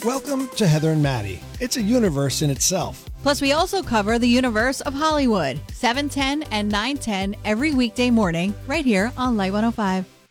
Welcome to Heather and Maddie. It's a universe in itself. Plus, we also cover the universe of Hollywood, 7:10 and 9:10 every weekday morning, right here on Light 105.